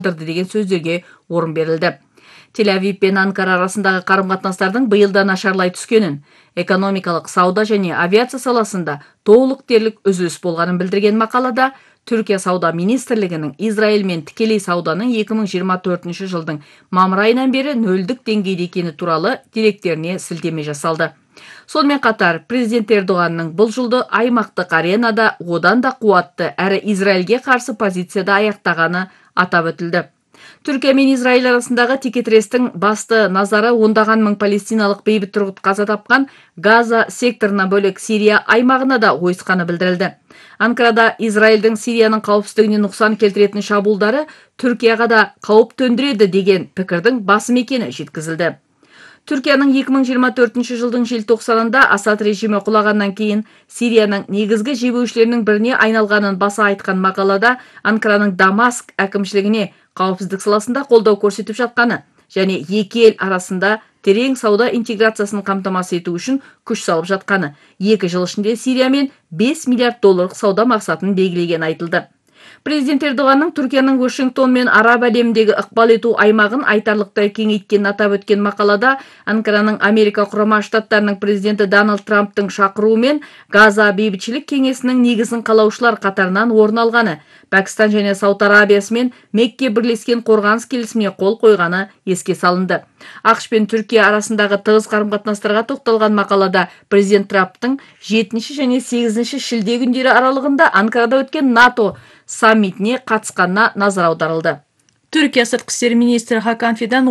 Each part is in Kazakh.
деген сөздерге орын берілді. Тель-Авив пен Анкара арасындағы қарым-қатынастардың биылдан нашарлай түскенін, экономикалық, сауда және авиация саласында толық дерлік үзіліс болғанын білдірген мақалада Түркия сауда министрлігінің Израильмен тікелей сауданың 2024 жылдың мамыр айынан бері нөлдік деңгейде екені туралы деректеріне сілтеме жасалды. Сонымен қатар президент Эрдоғанның бұл жылды аймақтық аренада одан да қуатты әрі Израильге қарсы позицияда аяқтағаны атап өтілді. Түркия мен Израиль арасындағы текетірестің басты назары ондаған мың палестиналық бейбіт тұрғын қаза тапқан Газа секторына бөлек Сирия аймағына да ойысқаны білдірілді. Анкарада Израильдің Сирияның қауіпсіздігіне нұқсан келтіретін шабуылдары Түркияға да қауіп төндіреді деген пікірдің басым екені жеткізілді. Түркияның 2024 жылдың желтоқсанында Асад режимі құлағаннан кейін Сирияның негізгі жебеушілерінің біріне айналғанын баса айтқан мақалада Анкараның Дамаск әкімшілігіне қауіпсіздік саласында қолдау көрсетіп жатқаны және екі ел арасында терең сауда интеграциясын қамтамасыз ету үшін күш салып жатқаны, 2 жыл ішінде Сириямен 5 миллиард долларлық сауда мақсатын белгілеген айтылды. Президент Эрдоғанның Түркияның Вашингтон мен араб әлеміндегі ықпал ету аймағын айтарлықтай кеңейткенін атап өткен мақалада Анкараның Америка Құрама Штаттарының президенті Дональд Трамптың шақыруымен Газа бейбітшілік кеңесінің негізін қалаушылар қатарынан орын алғаны, Пәкістан және Сауд Арабиясымен Мекке бірлескен қорғаныс келісіміне қол қойғаны еске салынды. ақш пен Түркия арасындағы тығыз қарым-қатынастарға тоқталған мақалада президент Трамптың 7 және 8 шілде күндері аралығында Анкарада өткен НАТО саммитіне қатысқанына назар аударылды. Түркия сыртқы істер министрі Хакан Фидан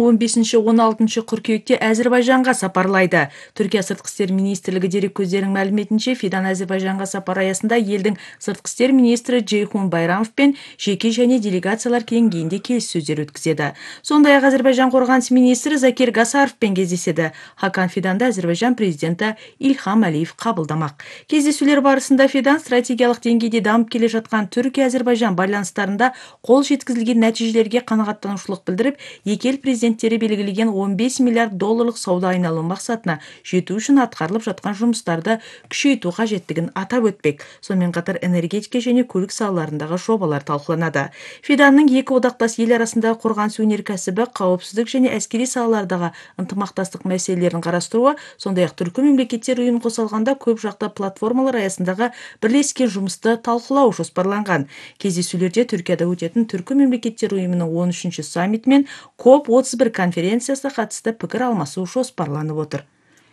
15-16 қыркүйекте Әзербайжанға сапарлайды. Түркия сыртқы істер министрлігі дереккөздерінің мәліметінше Фидан Әзербайжанға сапар аясында елдің сыртқы істер министрі Джейхун Байрамовпен жеке және делегациялар деңгейінде келіссөздер өткізеді. Сондай-ақ Әзербайжан қорғаныс министрі Закир Гасаровпен кездеседі. Хакан Фиданды Әзербайжан президенті Ильхам Алиев қабылдамақ. Кездесулер барысында Фидан стратегиялық деңгейде дамып келе жатқан Түркия-Әзербайжан байланыстарында қол жеткізілген нәтижелерге қанағаттанушылық білдіріп, екі ел президенттері белгілеген 15 миллиард долларлық сауда айналым мақсатына жету үшін атқарылып жатқан жұмыстарды күшейту қажеттігін атап өтпек. Сонымен қатар энергетика және көлік салаларындағы жобалар талқыланады. Фиданның екі одақтас ел арасындағы қорғаныс өнеркәсібі, қауіпсіздік және әскери салалардағы ынтымақтастық мәселелерін қарастыруы, сондай-ақ түркі мемлекеттер ұйымын қоса алғанда көп жақты платформалар аясындағы бірлескен жұмысты талқылау жоспарланған. Кездесулерде Түркияда өтетін түркі мемлекеттер ұйымының 13-ші саммит мен КОП-31 конференциясына қатысты пікір алмасу жоспарланып отыр.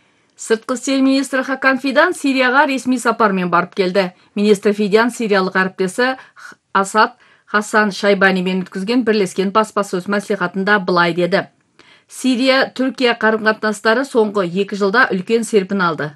Сыртқы істер министрі Хакан Фидан Сирияға ресми сапармен барып келді. Министр Фидан сириялық әріптесі Асад Хасан Шайбанимен өткізген бірлескен баспасөз мәслихатында былай деді. Сирия-Түркия қарым-қатынастары соңғы 2 жылда үлкен серпін алды.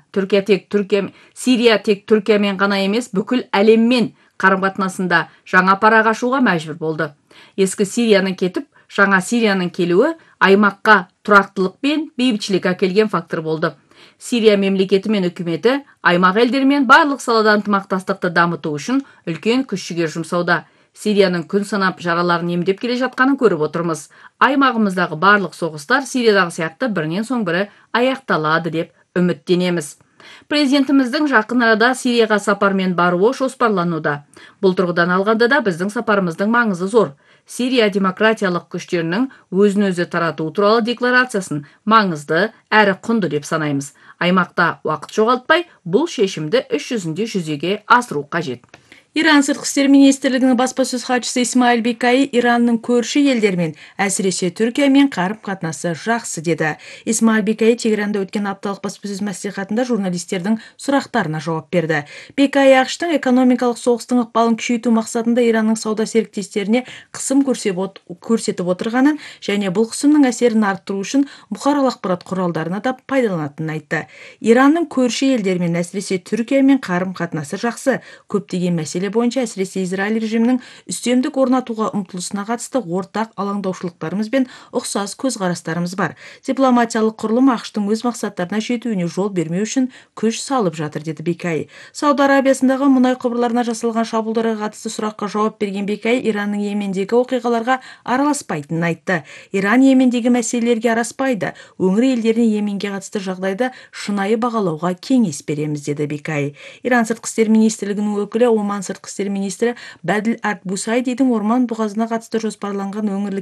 Сирия тек Түркиямен ғана емес, бүкіл әлеммен қарым-қатынасында жаңа парақ ашуға мәжбүр болды. Ескі Сирияның кетіп, жаңа Сирияның келуі аймаққа тұрақтылық пен бейбітшілік әкелген фактор болды. Сирия мемлекеті мен үкіметі аймақ елдерімен барлық салада ынтымақтастықты дамыту үшін үлкен күш-жігер жұмсауда. Сирияның күн санап жараларын емдеп келе жатқанын көріп отырмыз. Аймағымыздағы барлық соғыстар Сириядағы сияқты бірінен соң бірі аяқталады деп үміттенеміз. Президентіміздің жақын арада Сирияға сапармен баруы жоспарлануда. Бұл тұрғыдан алғанда да біздің сапарымыздың маңызы зор. Сирия демократиялық күштерінің өзін-өзі тарату туралы декларациясын маңызды әрі құнды деп санаймыз. Аймақта уақыт жоғалтпай, бұл шешімді іс жүзінде жүзеге асыру қажет. Иран сыртқы істер министрлігінің баспасөз хатшысы Исмаил Бекай Иранның көрші елдермен, әсіресе Түркиямен қарым-қатынасы жақсы деді. Исмаил Бекай Тегеранда өткен апталық баспасөз мәслихатында журналистердің сұрақтарына жауап берді. Бекай ақш-тың экономикалық соғыстың ықпалын күшейту мақсатында Иранның сауда серіктестеріне қысым көрсетіп отырғанын және бұл қысымның әсерін арттыру үшін бұқаралық ақпарат құралдарына да пайдаланатынын айтты. Иранның көрші елдермен, әсіресе Түркиямен қарым-қатынасы жақсы. Көптеген мәселе бойынша әсіресе Израиль режимінің үстемдік орнатуға ұмтылысына қатысты ортақ алаңдаушылықтарымыз бен ұқсас көзқарастарымыз бар. Дипломатиялық құрылым ақш-тың өз мақсаттарына жетуіне жол бермеу үшін күш салып жатыр, деді Бекай. Сауд Арабиясындағы мұнай құбырларына жасалған шабуылдарға қатысты сұраққа жауап берген Бекай Иранның Йемендегі оқиғаларға араласпайтынын айтты. Иран Йемендегі мәселелерге араласпайды. Өңір елдеріне Йеменге қатысты жағдайды шынайы бағалауға кеңес береміз, деді Бекай. Иран сыртқы істер министрлігінің өкілі Оман сыртқы істер министрі Бәділ Ат Бусайдидің Орман бұғазына қатысты жоспарланған өңірлік